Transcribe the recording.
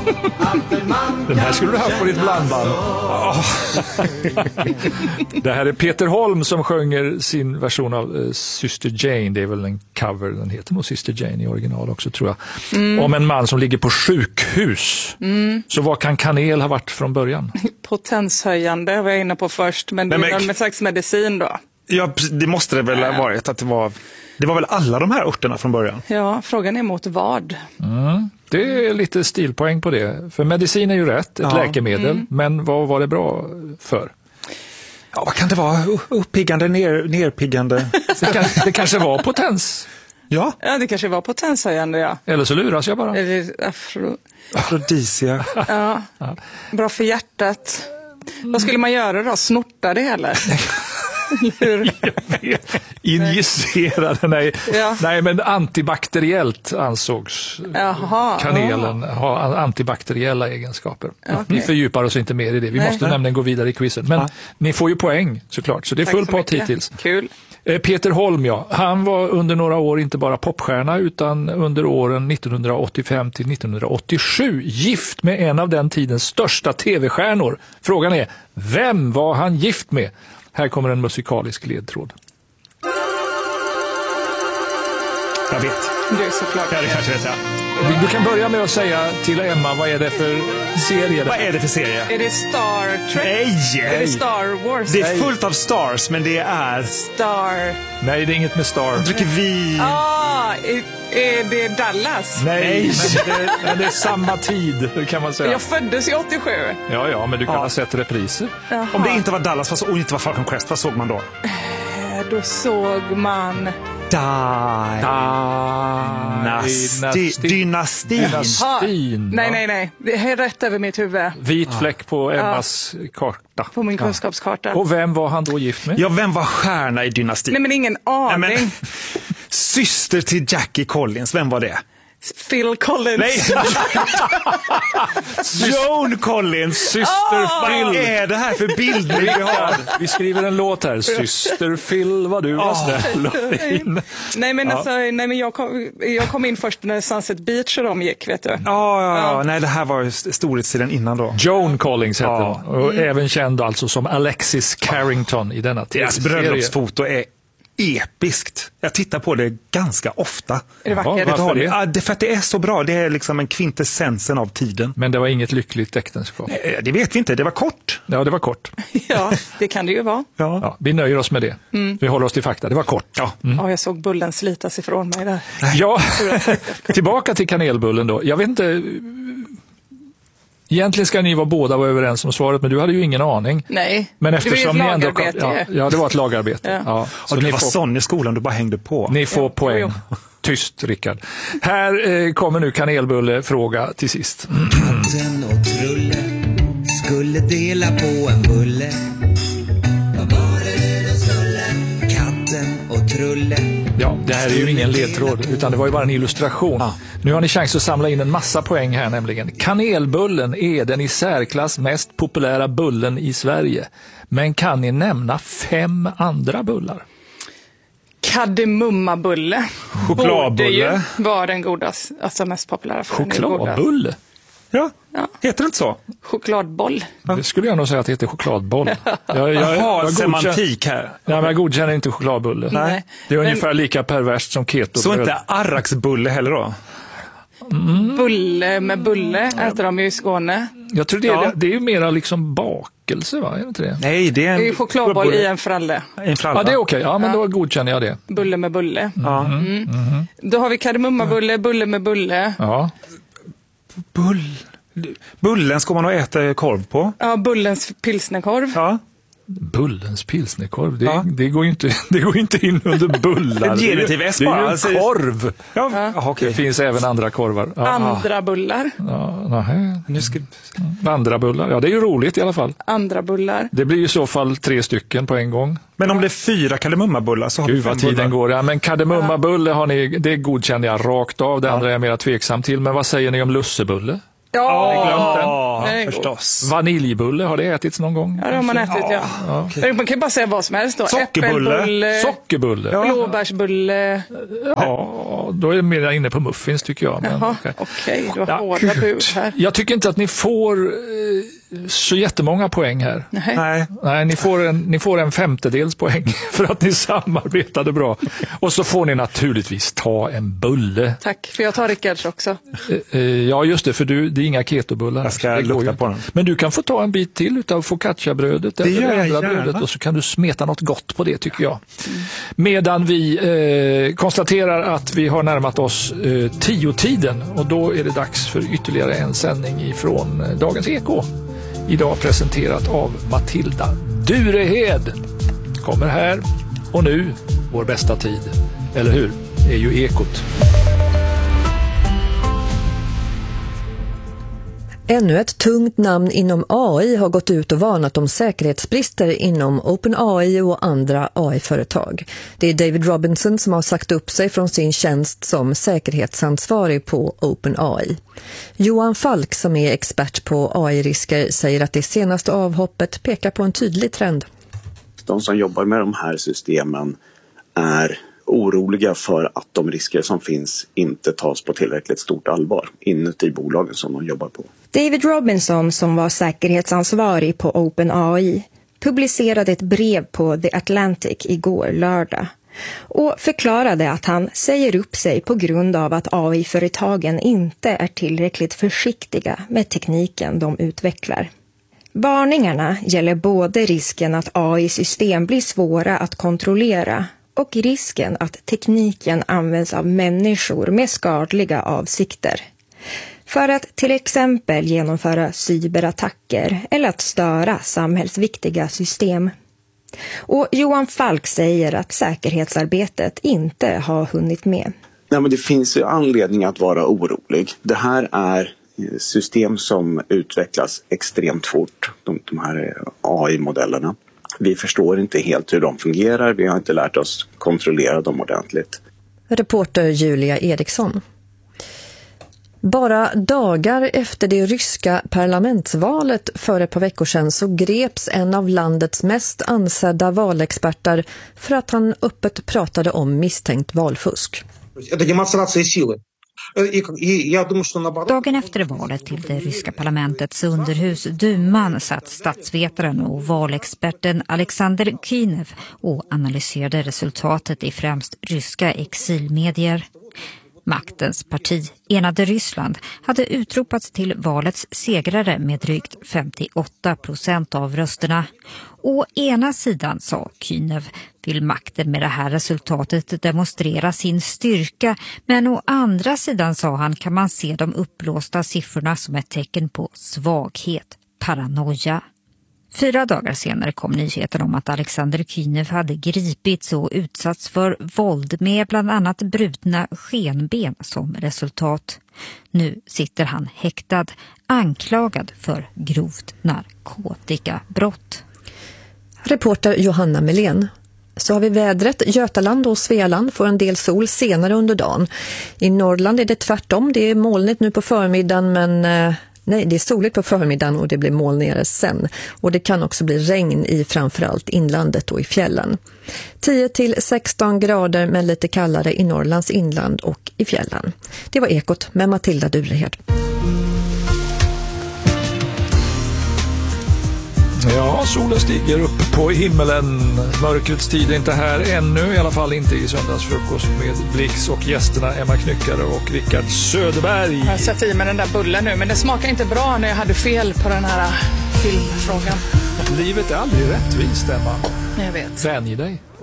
Den här skulle du haft på ditt blandband. Det här är Peter Holm som sjunger sin version av Syster Jane. Det är väl en cover, den heter nog Syster Jane i original också tror jag. Om en man som ligger på sjukhus. Så vad kan kanel ha varit från början? Potenshöjande var jag inne på först, men det är någon slags medicin då. Ja, det måste det väl ha varit att det var väl alla de här örterna från början. Ja, frågan är mot vad? Det är lite stilpoäng på det. För medicin är ju rätt, ett läkemedel. Men vad var det bra för? Ja, vad kan det vara? Uppiggande, nerpiggande? Det kanske var potens. Ja, det kanske var potenshöjande, ja. Eller så luras jag bara. Eller afrodisia. Ja, bra för hjärtat. Vad skulle man göra då? Snorta det eller? Injicerade, nej. Ja. Nej, men antibakteriellt ansågs kanelen ha antibakteriella egenskaper. Okay. Vi fördjupar oss inte mer i det. Vi måste nämligen gå vidare i quizet. Men ni får ju poäng såklart, så det är full pott hittills. Kul. Peter Holm, han var under några år inte bara popstjärna utan under åren 1985 till 1987 gift med en av den tidens största tv-stjärnor. Frågan är, vem var han gift med? Här kommer en musikalisk ledtråd. Jag vet. Det är såklart. Ja, det kanske vet jag. Du kan börja med att säga till Emma, vad är det för serie? Vad är det för serie? Är det Star Trek? Nej! Är det Star Wars? Det är fullt av stars, men det är... Star... Nej, det är inget med Star. Dricker vi... Är det Dallas? Nej, men det är samma tid, kan man säga. Jag föddes i 87. Ja, men du kan ha sett repriser. Jaha. Om det inte var Dallas och inte var Falcon Crest, vad såg man då? Då såg man... Dynastin. Nej. Det är rätt över mitt huvud. Vit fläck på Emmas karta. På min kunskapskarta. Och vem var han då gift med? Ja, vem var stjärna i Dynastin? Nej, men ingen aning. Nej, men... Syster till Jackie Collins, vem var det? Phil Collins. Nej. Joan Collins. Syster Phil. Vad är det här för bilder vi har? Vi skriver en låt här. Syster Phil, vad du var snäll och fin. Nej, men jag kom in först när Sunset Beach och de gick, vet du. Ja. Nej, det här var storhetstiden innan då. Joan Collins hette hon. Och även känd alltså som Alexis Carrington i denna deras bröllopsfoto är episkt. Jag tittar på det ganska ofta. Är det vackert? Varför det? Ja, det för att det är så bra. Det är liksom en kvintessensen av tiden. Men det var inget lyckligt äktenskap. Nej, det vet vi inte. Det var kort. Ja, det var kort. Ja, det kan det ju vara. Ja, vi nöjer oss med det. Vi håller oss till fakta. Det var kort. Ja, jag såg bullen slitas ifrån mig där. Ja, tillbaka till kanelbullen då. Jag vet inte... Egentligen ska ni båda vara överens om svaret, men du hade ju ingen aning. Nej, men eftersom det var ett lagarbete. Ja, det var ett lagarbete. Ja. Så det var sån i skolan, du bara hängde på. Ni får poäng. Tyst, Rickard. Här kommer nu kanelbullefråga till sist. Katten och Trulle skulle dela på en bulle. Vad var det de skulle? Katten och Trulle. Ja, det här är ju ingen ledtråd, utan det var ju bara en illustration. Nu har ni chans att samla in en massa poäng här nämligen. Kanelbullen är den i särklass mest populära bullen i Sverige. Men kan ni nämna 5 andra bullar? Kardemummabulle. Chokladbulle. Var den godast, alltså mest populära. Chokladbulle? Ja, heter det inte så? Chokladboll. Det skulle jag nog säga att det heter chokladboll. Jag semantik här. Ja, men jag godkänner inte chokladbulle. Nej. Det är ungefär lika perverst som keto. Så inte arraksbulle heller då? Bulle med bulle äter de ju i Skåne. Jag tror det är ju mera liksom bakelse, va? Är det inte det? Nej, det är en chokladboll i en fralle. Ja, det är okej. Ja, men då godkänner jag det. Bulle med bulle. Då har vi kardemummabulle, bulle med bulle. Ja. Bullen ska man nog äta korv på. Ja, bullens pilsnerkorv. Ja. Bullens pilsnerkorv, det går ju inte in under bullar. Det är ju en korv. Okay. Det finns även andra korvar. Andra bullar. Andra bullar, ja det är ju roligt i alla fall. Andra bullar. Det blir i så fall 3 stycken på en gång. Men om det är 4 kardemummabullar så har vi 5 vad tiden går. Ja, men kardemummabulle det godkänner jag rakt av. Det andra är jag mer tveksam till. Men vad säger ni om lussebulle? Ja, förstås. Vaniljbulle, har det ätits någon gång? Ja, det har man ätit, Okay. Man kan ju bara säga vad som helst då. Sockerbulle. Sockerbulle. Blåbärsbulle. Ja, då är det mer inne på muffins tycker jag. Men, Jaha, okej, du har hårda bud här. Jag tycker inte att ni får så jättemånga poäng här. Nej, ni får en 1/5 poäng för att ni samarbetade bra. Och så får ni naturligtvis ta en bulle. Tack, för jag tar Rickards också. Ja, just det, för det är inga ketobullar. Jag ska lukta på den. Men du kan få ta en bit till utav focaccia-brödet eller det andra brödet och så kan du smeta något gott på det tycker jag. Medan vi konstaterar att vi har närmat oss 10-tiden och då är det dags för ytterligare en sändning ifrån Dagens Eko. Idag presenterat av Matilda Durehed. Kommer här och nu, vår bästa tid, eller hur? Är ju Ekot. Ännu ett tungt namn inom AI har gått ut och varnat om säkerhetsbrister inom OpenAI och andra AI-företag. Det är David Robinson som har sagt upp sig från sin tjänst som säkerhetsansvarig på OpenAI. Johan Falk som är expert på AI-risker säger att det senaste avhoppet pekar på en tydlig trend. De som jobbar med de här systemen är oroliga för att de risker som finns inte tas på tillräckligt stort allvar inuti bolagen som de jobbar på. David Robinson, som var säkerhetsansvarig på OpenAI, publicerade ett brev på The Atlantic igår lördag och förklarade att han säger upp sig på grund av att AI-företagen inte är tillräckligt försiktiga med tekniken de utvecklar. Varningarna gäller både risken att AI-system blir svåra att kontrollera och risken att tekniken används av människor med skadliga avsikter. För att till exempel genomföra cyberattacker eller att störa samhällsviktiga system. Och Johan Falk säger att säkerhetsarbetet inte har hunnit med. Nej, men det finns ju anledning att vara orolig. Det här är system som utvecklas extremt fort, de här AI-modellerna. Vi förstår inte helt hur de fungerar, vi har inte lärt oss kontrollera dem ordentligt. Reporter Julia Eriksson. Bara dagar efter det ryska parlamentsvalet för ett par veckor sedan så greps en av landets mest ansedda valexperter för att han öppet pratade om misstänkt valfusk. Dagen efter valet till det ryska parlamentets underhus Duman satt statsvetaren och valexperten Alexander Kynev och analyserade resultatet i främst ryska exilmedier. Maktens parti, Enade Ryssland, hade utropats till valets segrare med drygt 58% av rösterna. Å ena sidan, sa Kynev, vill makten med det här resultatet demonstrera sin styrka, men å andra sidan, sa han, kan man se de uppblåsta siffrorna som ett tecken på svaghet, paranoia. 4 dagar senare kom nyheten om att Alexander Kynev hade gripits och utsatts för våld med bland annat brutna skenben som resultat. Nu sitter han häktad, anklagad för grovt narkotikabrott. Reporter Johanna Melén. Så har vi vädret. Götaland och Svealand får en del sol senare under dagen. I Norrland är det tvärtom. Det är molnigt nu på förmiddagen men... Nej, det är soligt på förmiddagen och det blir molnigare sen. Och det kan också bli regn i framförallt inlandet och i fjällen. 10-16 grader men lite kallare i Norrlands inland och i fjällen. Det var Ekot med Matilda Durehed. Ja, solen stiger upp på himmelen. Mörkrets tid är inte här ännu, i alla fall inte i söndagsfrukost med Blix och gästerna Emma Knyckare och Rickard Söderberg. Jag har sett i med den där bullen nu, men det smakar inte bra när jag hade fel på den här filmfrågan. Livet är aldrig rättvist, Emma. Jag vet. Vänj dig.